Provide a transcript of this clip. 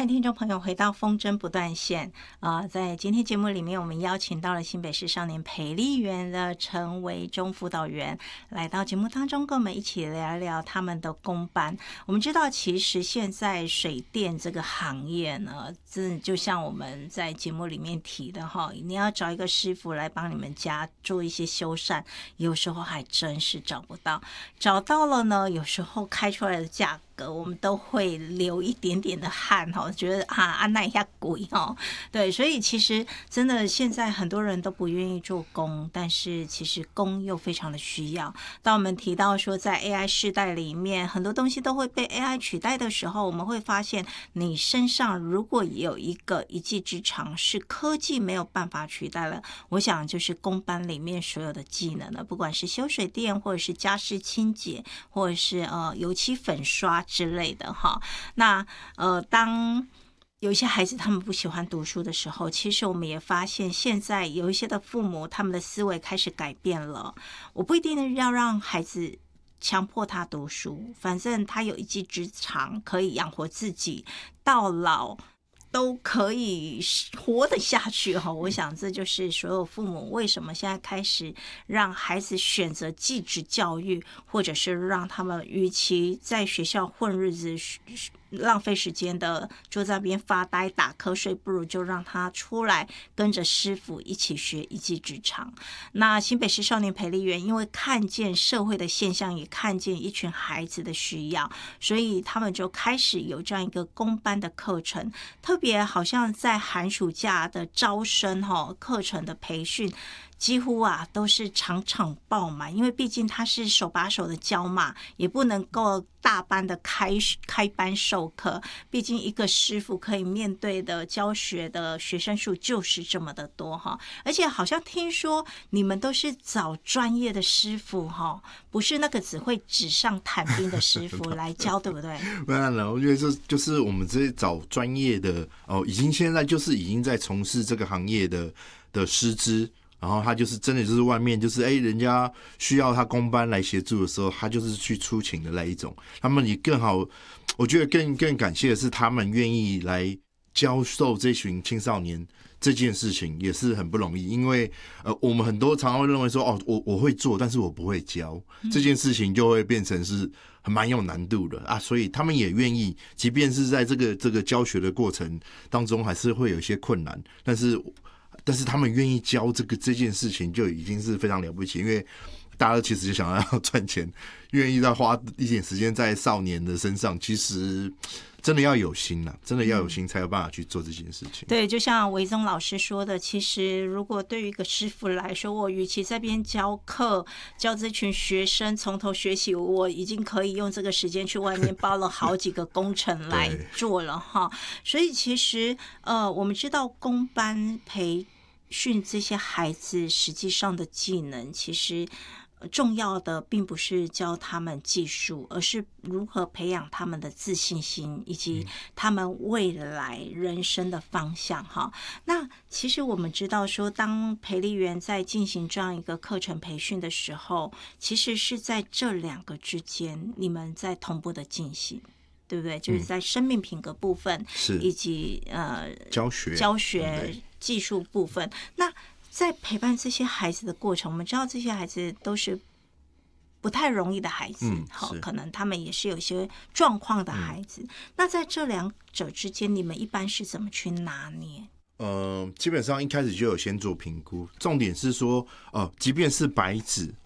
欢迎听众朋友回到风筝不断线。在今天节目里面，我们邀请到了新北市少年培力园的陈维忠辅导员来到节目当中，跟我们一起聊聊他们的工班。我们知道，其实现在水电这个行业呢，真的就像我们在节目里面提的哈，你要找一个师傅来帮你们家做一些修缮，有时候还真是找不到。找到了呢，有时候开出来的价格，我们都会流一点点的汗哈，觉得那一下贵哈。对，所以其实真的现在很多人都不愿意做工，但是其实工又非常的需要。当我们提到说在 AI 世代里面，很多东西都会被 AI 取代的时候，我们会发现你身上如果有一个一技之长是科技没有办法取代了，我想就是工班里面所有的技能了，不管是修水电或者是家事清洁，或者是油漆粉刷之类的哈。那当有一些孩子他们不喜欢读书的时候，其实我们也发现现在有一些的父母他们的思维开始改变了。我不一定要让孩子强迫他读书，反正他有一技之长可以养活自己，到老都可以活得下去哈。我想这就是所有父母为什么现在开始让孩子选择技职教育，或者是让他们与其在学校混日子浪费时间的坐在那边发呆打瞌睡，不如就让他出来跟着师傅一起学一技之长。那新北市少年培力园因为看见社会的现象，也看见一群孩子的需要，所以他们就开始有这样一个工班的课程，特别好像在寒暑假的招生课程的培训几乎都是场场爆满，因为毕竟他是手把手的教嘛，也不能够大班的开班授课，毕竟一个师傅可以面对的教学的学生数就是这么的多哈。而且好像听说你们都是找专业的师傅哈，不是那个只会纸上谈兵的师傅来教，对不对？ 当然了，我觉得这就是我们这些找专业的现在就是已经在从事这个行业的师资。然后他就是真的就是外面就是人家需要他工班来协助的时候，他就是去出勤的那一种。他们也更好，我觉得更感谢的是他们愿意来教授这群青少年这件事情也是很不容易。因为我们很多常常会认为说我会做，但是我不会教，这件事情就会变成是蛮有难度的所以他们也愿意，即便是在这个教学的过程当中还是会有一些困难，但是他们愿意教这件事情就已经是非常了不起。因为大家其实就想要赚钱，愿意再花一点时间在少年的身上，其实真的要有心啦，真的要有心才有办法去做这件事情。 对，就像维宗老师说的，其实如果对于一个师傅来说，我与其在这边教课，教这群学生从头学起，我已经可以用这个时间去外面包了好几个工程来做了哈。所以其实我们知道工班培训这些孩子实际上的技能，其实重要的并不是教他们技术，而是如何培养他们的自信心，以及他们未来人生的方向哈。那其实我们知道说，当培力园在进行这样一个课程培训的时候，其实是在这两个之间，你们在同步的进行。对不对？就是在生命品格部分，以及教学技术部分。那在陪伴这些孩子的过程，我们知道这些孩子都是不太容易的孩子，可能他们也是有一些状况的孩子。那在这两者之间，你们一般是怎么去拿捏？ 基本上一开始就有先做评估，重点是说即便是白纸